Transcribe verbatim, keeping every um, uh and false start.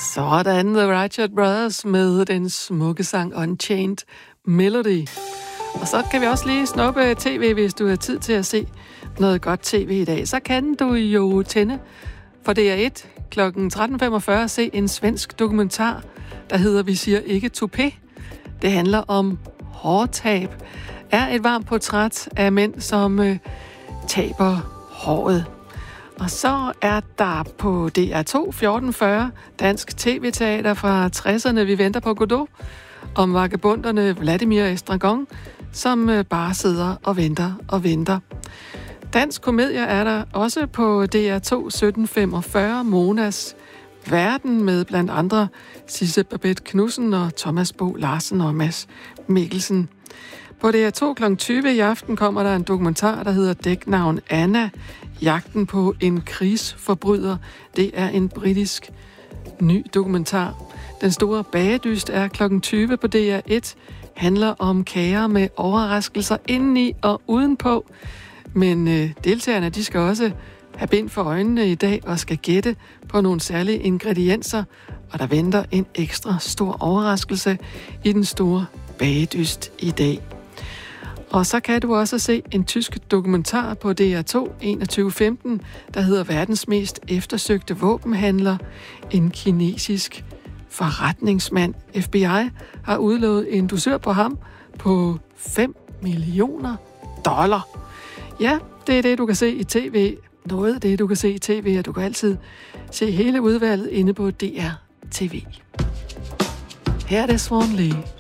Sådan, The Righteous Brothers med den smukke sang Unchained Melody. Og så kan vi også lige snuppe tv, hvis du har tid til at se noget godt tv i dag. Så kan du jo tænde for D R et klokken tretten femogfyrre se en svensk dokumentar, der hedder Vi siger ikke toupé. Det handler om hårtab. Er et varmt portræt af mænd, som øh, taber håret. Og så er der på D R to fjorten fyrre dansk tv-teater fra tresserne. Vi venter på Godot om vagabunderne Vladimir Estragon, som bare sidder og venter og venter. Dansk komedie er der også på D R to sytten femogfyrre Monas Verden med blandt andre Sisse Babette Knudsen og Thomas Bo Larsen og Mads Mikkelsen. På D R to klokken tyve i aften kommer der en dokumentar, der hedder Dæknavn Anna. Jagten på en krigsforbryder. Det er en britisk ny dokumentar. Den store bagedyst er klokken tyve på D R et. Handler om kager med overraskelser indeni og udenpå. Men øh, deltagerne, de skal også have bind for øjnene i dag og skal gætte på nogle særlige ingredienser. Og der venter en ekstra stor overraskelse i den store bagedyst i dag. Og så kan du også se en tysk dokumentar på D R to enogtyve femten, der hedder Verdens mest eftersøgte våbenhandler. En kinesisk forretningsmand. F B I har udlovet en dusør på ham på fem millioner dollar. Ja, det er det, du kan se i tv. Noget af det, du kan se i tv, og du kan altid se hele udvalget inde på D R T V. Her er det Swan Lee.